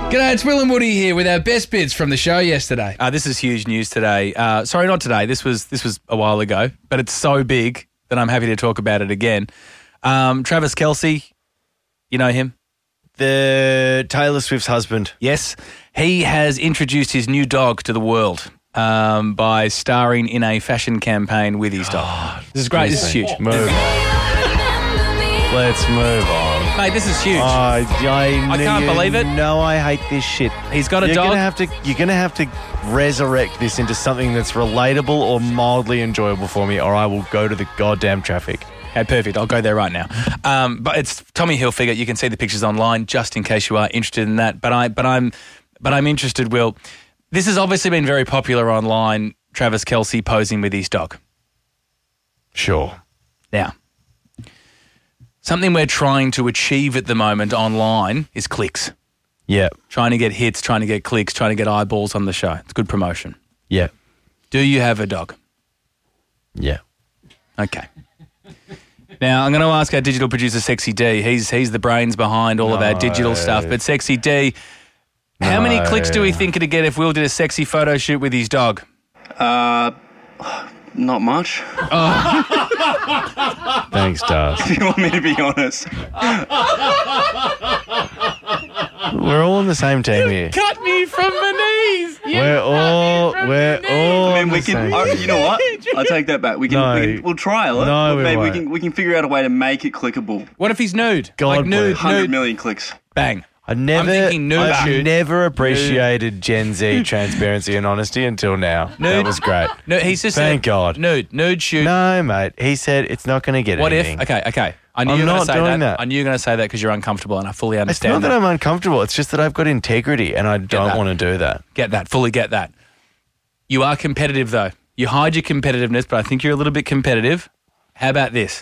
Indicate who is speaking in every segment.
Speaker 1: G'day, it's Will and Woody here with our best bits from the show yesterday.
Speaker 2: This is huge news today. Sorry, not today. This was a while ago, but it's so big that I'm happy to talk about it again. Travis Kelce, you know him?
Speaker 3: The Taylor Swift's husband.
Speaker 2: Yes. He has introduced his new dog to the world by starring in a fashion campaign with his dog. This is great. This is huge.
Speaker 3: Move on. Let's move on.
Speaker 2: Mate, this is huge.
Speaker 3: I
Speaker 2: can't believe it.
Speaker 3: No, I hate this shit.
Speaker 2: He's got a dog.
Speaker 3: You're going to have to resurrect this into something that's relatable or mildly enjoyable for me, or I will go to the goddamn traffic.
Speaker 2: Okay, perfect. I'll go there right now. But it's Tommy Hilfiger. You can see the pictures online, just in case you are interested in that. But I'm interested, Will. This has obviously been very popular online. Travis Kelce posing with his dog.
Speaker 3: Sure.
Speaker 2: Now, something we're trying to achieve at the moment online is clicks.
Speaker 3: Yeah.
Speaker 2: Trying to get hits, trying to get clicks, trying to get eyeballs on the show. It's good promotion.
Speaker 3: Yeah.
Speaker 2: Do you have a dog?
Speaker 3: Yeah.
Speaker 2: Okay. Now, I'm going to ask our digital producer, Sexy D. He's the brains behind all of our digital stuff. But Sexy D, how many clicks do we think it'd get if Will did a sexy photo shoot with his dog?
Speaker 4: Not much.
Speaker 3: Thanks, Daz.
Speaker 4: If you want me to be honest.
Speaker 3: We're all on the same team here.
Speaker 2: Cut me from my knees.
Speaker 3: We're all
Speaker 4: I mean, we can. You know what? I take that back. We'll trial it.
Speaker 3: No,
Speaker 4: but maybe
Speaker 3: won't.
Speaker 4: we can figure out a way to make it clickable.
Speaker 2: What if he's nude?
Speaker 3: God
Speaker 2: like nude,
Speaker 3: bless.
Speaker 4: 100
Speaker 2: nude.
Speaker 4: million clicks.
Speaker 2: Bang.
Speaker 3: I've
Speaker 2: thinking nude shoot.
Speaker 3: never appreciated Gen Z transparency and honesty until now.
Speaker 2: Nude.
Speaker 3: That was great.
Speaker 2: No, he's just
Speaker 3: Thank
Speaker 2: said,
Speaker 3: God.
Speaker 2: Nude shoot.
Speaker 3: No, mate. He said it's not going to get
Speaker 2: What
Speaker 3: anything.
Speaker 2: if? Okay. I knew
Speaker 3: I'm
Speaker 2: you were going
Speaker 3: not
Speaker 2: to say
Speaker 3: doing that.
Speaker 2: I knew you were going to say that because you're uncomfortable, and I fully
Speaker 3: It's
Speaker 2: understand
Speaker 3: not that I'm uncomfortable. It's just that I've got integrity and I don't
Speaker 2: that.
Speaker 3: want to do that.
Speaker 2: Get that. Fully get that. You are competitive, though. You hide your competitiveness, but I think you're a little bit competitive. How about this?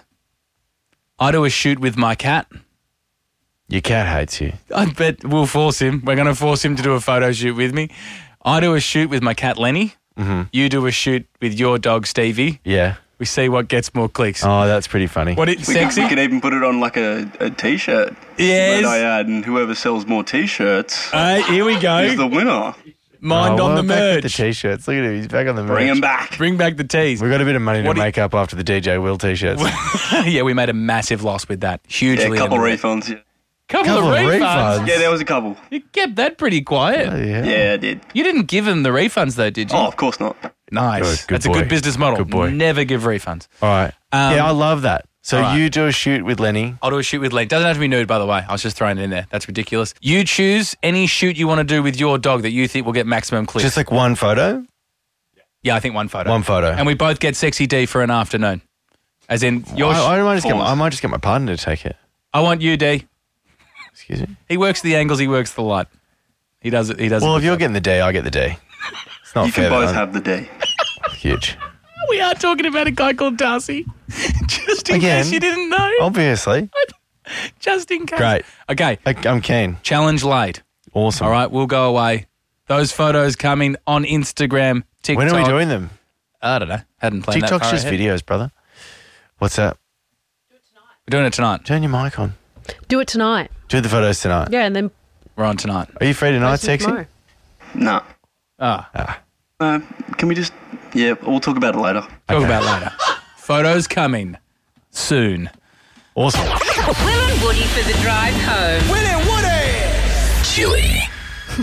Speaker 2: I do a shoot with my cat.
Speaker 3: Your cat hates you.
Speaker 2: I bet we'll force him. We're going to force him to do a photo shoot with me. I do a shoot with my cat, Lenny.
Speaker 3: Mm-hmm.
Speaker 2: You do a shoot with your dog, Stevie.
Speaker 3: Yeah.
Speaker 2: We see what gets more clicks.
Speaker 3: Oh, that's pretty funny.
Speaker 2: What it, sexy?
Speaker 4: We could even put it on like a T-shirt.
Speaker 2: Yes.
Speaker 4: That I add, and whoever sells more T-shirts
Speaker 2: Here we go.
Speaker 4: is the winner.
Speaker 2: Mind on the
Speaker 3: Back with
Speaker 2: merch.
Speaker 3: the T-shirts. Look at him. He's back on the merch.
Speaker 4: Bring him back.
Speaker 2: Bring back the tees.
Speaker 3: We've got a bit of money to
Speaker 2: What do you-
Speaker 3: make up after the DJ Will T-shirts.
Speaker 2: Yeah, we made a massive loss with that. Hugely.
Speaker 4: Yeah, a couple
Speaker 2: in the red.
Speaker 4: refunds. Yeah.
Speaker 2: Couple
Speaker 3: Couple
Speaker 2: of
Speaker 3: of
Speaker 2: refunds.
Speaker 3: refunds.
Speaker 4: Yeah, there was a couple.
Speaker 2: You kept that pretty quiet.
Speaker 3: Oh, yeah.
Speaker 4: Yeah, I did.
Speaker 2: You didn't give them the refunds, though, did you?
Speaker 4: Oh, of course not.
Speaker 2: Nice.
Speaker 3: Good
Speaker 2: That's a
Speaker 3: boy.
Speaker 2: good business model.
Speaker 3: Good boy.
Speaker 2: Never give refunds.
Speaker 3: All right. Yeah, I love that. So
Speaker 2: all right.
Speaker 3: you do a shoot with Lenny.
Speaker 2: I'll do a shoot with Len. Doesn't have to be nude, by the way. I was just throwing it in there. That's ridiculous. You choose any shoot you want to do with your dog that you think will get maximum clicks.
Speaker 3: Just like one photo?
Speaker 2: Yeah, I think one photo.
Speaker 3: One photo.
Speaker 2: And we both get Sexy D for an afternoon. As in, your
Speaker 3: I might
Speaker 4: Pause.
Speaker 3: just get my partner to take it.
Speaker 2: I want you, D.
Speaker 3: Excuse me?
Speaker 2: He works the angles, he works the light. He does it.
Speaker 3: Well, if you're getting the D, I get the D. It's not
Speaker 4: You
Speaker 3: fair.
Speaker 4: can both
Speaker 3: that
Speaker 4: have the day.
Speaker 3: I'm huge.
Speaker 2: We are talking about a guy called Darcy. Just in
Speaker 3: Again?
Speaker 2: case you didn't know.
Speaker 3: Obviously.
Speaker 2: Just in case.
Speaker 3: Great.
Speaker 2: Okay.
Speaker 3: I'm keen.
Speaker 2: Challenge laid.
Speaker 3: Awesome.
Speaker 2: All right, we'll go away. Those photos coming on Instagram, TikTok.
Speaker 3: When are we doing them?
Speaker 2: I don't know. Hadn't planned that
Speaker 3: TikTok's
Speaker 2: far
Speaker 3: just
Speaker 2: ahead.
Speaker 3: videos, brother. What's that?
Speaker 2: We're doing it tonight.
Speaker 3: Turn your mic on.
Speaker 5: Do it tonight.
Speaker 3: Do the photos tonight.
Speaker 5: Yeah, and then
Speaker 2: We're on tonight.
Speaker 3: Are you free tonight,
Speaker 5: post them
Speaker 3: Sexy?
Speaker 5: tomorrow.
Speaker 4: Nah.
Speaker 2: Ah,
Speaker 4: Can we just... Yeah, we'll talk about it later.
Speaker 2: talk about later. Photos coming soon.
Speaker 3: Awesome.
Speaker 6: Will and Woody for the drive home.
Speaker 1: Chili.